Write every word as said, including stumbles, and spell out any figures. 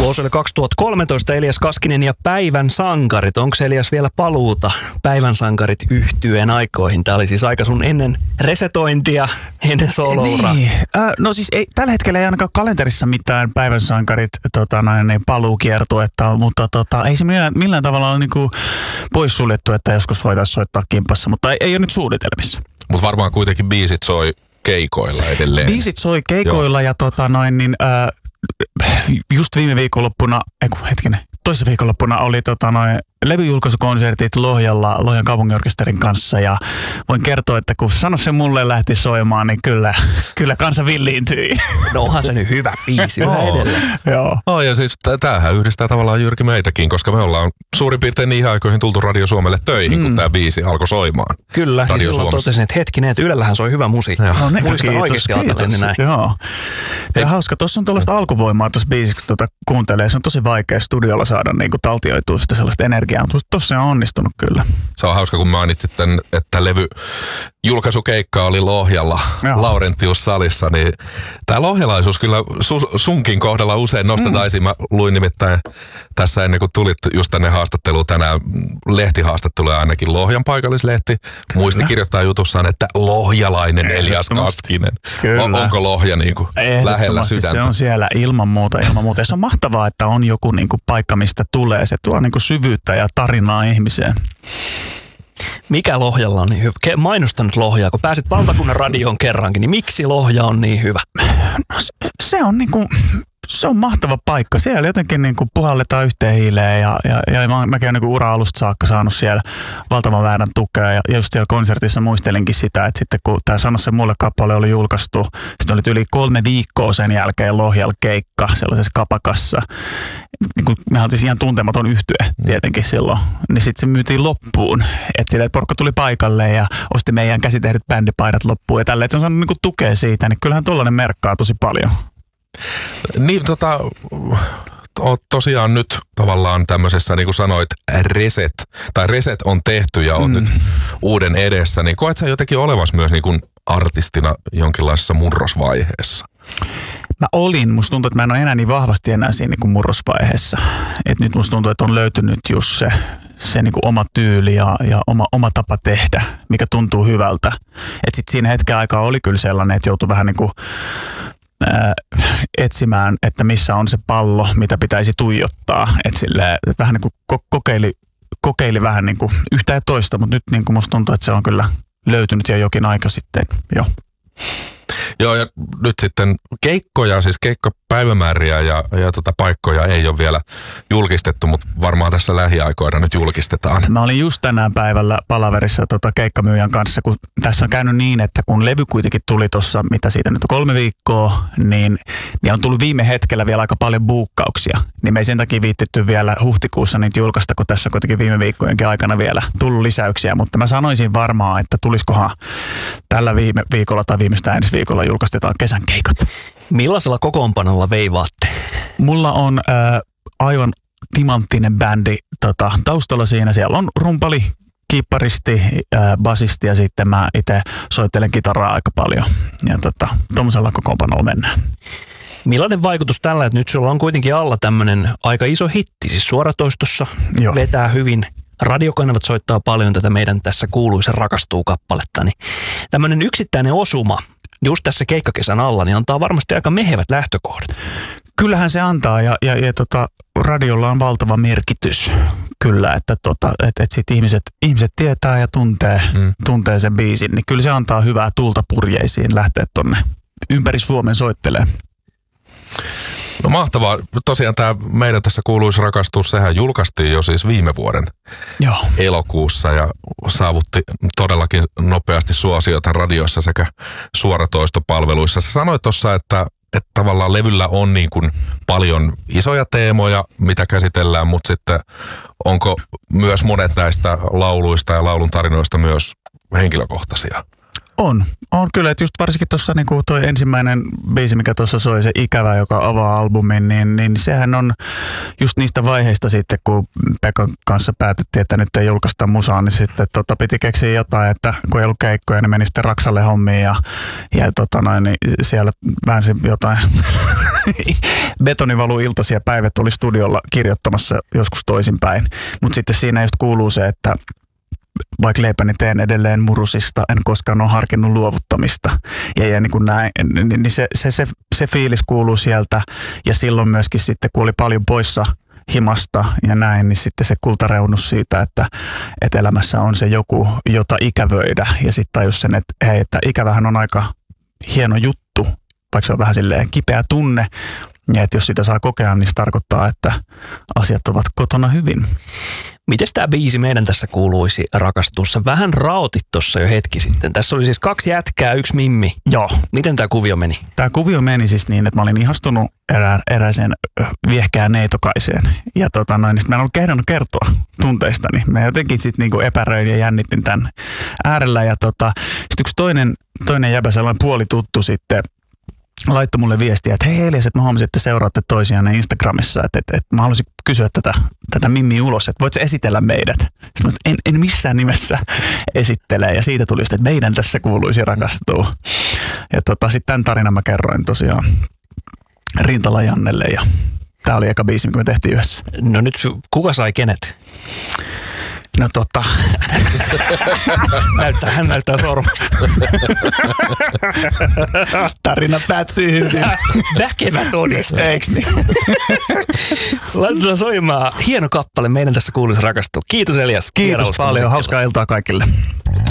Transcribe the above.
vuosi kaksituhattakolmetoista, Elias Kaskinen ja Päivän sankarit. Onko Elias vielä paluuta Päivän sankarit yhtyeen aikoihin? Tämä oli siis aika sun ennen resetointia, ennen solouraa. Niin. Äh, no siis ei, tällä hetkellä ei ainakaan kalenterissa mitään Päivän sankarit tota, niin paluukiertuetta, mutta tota, ei se millään, millään tavalla ole niinku poissuljettu, että joskus voitaisiin soittaa kimpassa, mutta ei, ei ole nyt suunnitelmissa. Mutta varmaan kuitenkin biisit soi keikoilla edelleen. Biisit soi keikoilla. Joo. Ja tota noin, niin, äh, just viime viikonloppuna, eiku hetkinen, toissa viikonloppuna oli tota noin levyjulkaisukonsertit Lohjalla Lohjan kaupunginorkesterin kanssa ja voin kertoa, että kun Sano se mulle lähti soimaan, niin kyllä, kyllä kansa villiintyi. No onhan se nyt hyvä biisi yhä edelleen. Joo. Oh, ja siis tämähän yhdistää tavallaan Jyrki meitäkin, koska me ollaan suurin piirtein niihin aikoihin tultu Radio Suomelle töihin, mm. kun tämä biisi alkoi soimaan. Kyllä, ja silloin totesin, että hetkinen, että Ylellähän soi hyvä musiikki. No, ne, muistan kiitos, oikeasti ajatellen näin. Joo. Ja hauska, tuossa on tuollaista alkuvoimaa tuossa biisissä, kun tuota kuuntelee. Se on tosi vaikea studiolla saada niin kuin taltioitua sitä sellaista energiaa, mutta tuossa on onnistunut kyllä. Se on hauska, kun mainitsit tämän, että levy julkaisukeikka oli Lohjalla, Joo. Laurentius-salissa, niin tämä lohjalaisuus kyllä su, sunkin kohdalla usein nostetaan esiin. Mä luin nimittäin tässä ennen kuin tulit just tänne haastatteluun tänään, lehtihaastatteluja ainakin Lohjan paikallislehti. Muisti kirjoittaa jutussaan, että lohjalainen Elias Kaskinen. On, onko Lohja niin kuin lähellä sydäntä? Se on siellä ilman muuta, ilman muuta. Ja se on mahtavaa, että on joku niin kuin paikka, mistä tulee. Se tuo niin kuin syvyyttä ja tarinaa ihmiseen. Mikä Lohjalla on niin hyvä? Mainosta nyt Lohjaa, kun pääsit valtakunnan radioon kerrankin, niin miksi Lohja on niin hyvä? No, se, se on niin kuin, se on mahtava paikka. Siellä jotenkin niin kuin puhalletaan yhteen hiileen ja, ja, ja mä, mäkin olen niin kuin ura-alusta saakka saanut siellä valtavan määrän tukea. Ja just siellä konsertissa muistelinkin sitä, että sitten kun tämä Sano se mulle kappale oli julkaistu, sitten oli yli kolme viikkoa sen jälkeen Lohjalla keikka sellaisessa kapakassa. Niin kuin mehän oltiin ihan tuntematon yhtye tietenkin silloin, niin sitten se myytiin loppuun. Että sillä porukka tuli paikalle ja osti meidän käsitehdyt bändipaidat loppuun ja tälleen, että se on saanut niin kuin tukea siitä, niin kyllähän tollainen merkkaa tosi paljon. Niin tota, oot tosiaan nyt tavallaan tämmöisessä, niin kuin sanoit, reset, tai reset on tehty ja on mm. nyt uuden edessä, niin koet sä jotenkin olevas myös niin kuin artistina jonkinlaisessa murrosvaiheessa? Mä olin, musta tuntuu, että mä en ole enää niin vahvasti enää siinä niin kuin murrosvaiheessa. Et nyt musta tuntuu, että on löytynyt just se, se niin kuin oma tyyli ja, ja oma, oma tapa tehdä, mikä tuntuu hyvältä. Et sit siinä hetken aikaa oli kyllä sellainen, että joutui vähän niin kuin ää, etsimään, että missä on se pallo, mitä pitäisi tuijottaa. Et silleen, vähän niin kuin kokeili, kokeili vähän niin kuin yhtä ja toista, mutta nyt niin kuin musta tuntuu, että se on kyllä löytynyt jo jokin aika sitten jo. Joo, ja nyt sitten keikkoja, siis keikkapäivämääriä ja, ja tota paikkoja ei ole vielä julkistettu, mutta varmaan tässä lähiaikoina nyt julkistetaan. Mä olin just tänään päivällä palaverissa tota keikkamyyjän kanssa, kun tässä on käynyt niin, että kun levy kuitenkin tuli tuossa, mitä siitä nyt on kolme viikkoa, niin, niin on tullut viime hetkellä vielä aika paljon buukkauksia. Niin me ei sen takia viittitty vielä huhtikuussa niitä julkaista, kun tässä on kuitenkin viime viikkojenkin aikana vielä tullut lisäyksiä, mutta mä sanoisin varmaan, että tulisikohan tällä viime viikolla tai viimeistään ensi viikolla julkaistetaan kesän keikat. Millaisella kokoonpanolla veivaatte? Mulla on äh, aivan timanttinen bändi tota, taustalla siinä. Siellä on rumpali, kiipparisti, äh, basisti ja sitten mä itse soittelen kitaraa aika paljon. Ja tota, tommosella kokoonpanolla mennään. Millainen vaikutus tällä, että nyt sulla on kuitenkin alla tämmöinen aika iso hitti, siis suoratoistossa Joo. vetää hyvin. Radiokanavat soittaa paljon tätä meidän tässä kuuluisen rakastuu kappaletta, niin tämmöinen yksittäinen osuma just tässä keikkakesän alla, niin antaa varmasti aika mehevät lähtökohdat. Kyllähän se antaa ja, ja, ja tota, radiolla on valtava merkitys kyllä, että tota, et, et sit ihmiset, ihmiset tietää ja tuntee, mm. tuntee sen biisin, niin kyllä se antaa hyvää tulta purjeisiin lähteä tonne ympäri Suomen soittelee. No mahtavaa. Tosiaan tämä meidän tässä kuuluisi rakastus, sehän julkaistiin jo siis viime vuoden Joo. elokuussa ja saavutti todellakin nopeasti suosiota radioissa sekä suoratoistopalveluissa. Sä sanoit tuossa, että, että tavallaan levyllä on niin kuin paljon isoja teemoja, mitä käsitellään, mutta sitten onko myös monet näistä lauluista ja laulun tarinoista myös henkilökohtaisia? On. On kyllä, että just varsinkin tuossa niinku toi ensimmäinen biisi, mikä tuossa soi, se Ikävä, joka avaa albumin, niin, niin sehän on just niistä vaiheista sitten, kun Pekan kanssa päätettiin, että nyt ei julkaista musaa, niin sitten tota, piti keksiä jotain, että kun ei ollut keikkoja, niin meni sitten Raksalle hommiin ja, ja tota noin, niin siellä väänsi jotain Betonivalu iltaisia päivät oli studiolla kirjoittamassa joskus toisinpäin. Mutta sitten siinä just kuuluu se, että vaikka leipäni teen edelleen murusista, en koskaan ole harkinnut luovuttamista. Ja, ja niin kuin näin, niin se, se, se, se fiilis kuuluu sieltä. Ja silloin myöskin sitten, kun oli paljon poissa himasta ja näin, niin sitten se kultareunus siitä, että, että elämässä on se joku, jota ikävöidä. Ja sitten tajus sen, että hei, että ikävähän on aika hieno juttu, vaikka se on vähän silleen kipeä tunne. Ja että jos sitä saa kokea, niin se tarkoittaa, että asiat ovat kotona hyvin. Mites tämä biisi meidän tässä kuuluisi rakastuussa? Vähän raotit tuossa jo hetki sitten. Tässä oli siis kaksi jätkää, yksi mimmi. Joo. Miten tämä kuvio meni? Tämä kuvio meni siis niin, että mä olin ihastunut erään, erääseen viehkään neitokaiseen. Ja tota noin, niin mä en ollut kehdannut kertoa tunteistani. Mä jotenkin sitten niinku epäröin ja jännitin tämän äärellä. Ja tota, sitten yksi toinen, toinen jäbä, sellainen puolituttu sitten, laittoi mulle viestiä, että hei Elias, että mä huomasin, että seuraatte toisiaan Instagramissa, että, että, että mä haluaisin kysyä tätä, tätä Mimmiä ulos, että voit sä esitellä meidät? Sitten mä en, en missään nimessä esittele, ja siitä tuli sitten, että meidän tässä kuuluisi rakastua. Ja tota, sitten tämän tarinan mä kerroin tosiaan Rintala Jannelle, ja tää oli eka biisi, mikä me tehtiin yhdessä. No nyt kuka sai kenet? No tota. näyttää, hän näyttää sormasta. Tarina päättyy hyvin. Väkevä todiste. Eiks niin? Laitetaan soimaan hieno kappale. Meidän tässä kuuluisi rakastua. Kiitos Elias. Kiitos paljon. Hauskaa iltaa kaikille.